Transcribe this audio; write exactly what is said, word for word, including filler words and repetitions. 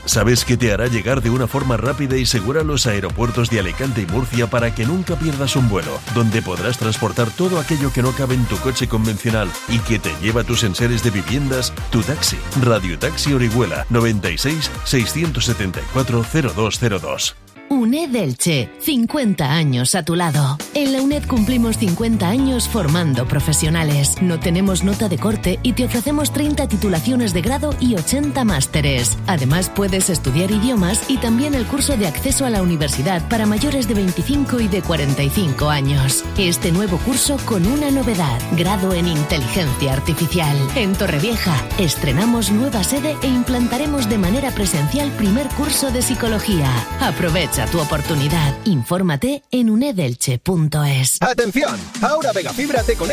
¿Sabes qué te hará llegar de una forma rápida y segura a los aeropuertos de Alicante y Murcia para que nunca pierdas un vuelo? Donde podrás transportar todo aquello que no cabe en tu coche convencional y que te lleva a tus enseres de viviendas, tu taxi. Radio Taxi Orihuela, noventa y seis, seiscientos setenta y cuatro, cero dos cero dos. UNED Elche, cincuenta años a tu lado. En la UNED cumplimos cincuenta años formando profesionales. No tenemos nota de corte y te ofrecemos treinta titulaciones de grado y ochenta másteres. Además, puedes estudiar idiomas y también el curso de acceso a la universidad para mayores de veinticinco y de cuarenta y cinco años. Este nuevo curso con una novedad, grado en inteligencia artificial. En Torrevieja estrenamos nueva sede e implantaremos de manera presencial primer curso de psicología. Aprovecha tu oportunidad. Infórmate en unedelche punto es. ¡Atención! Ahora Vega Fibra te conecta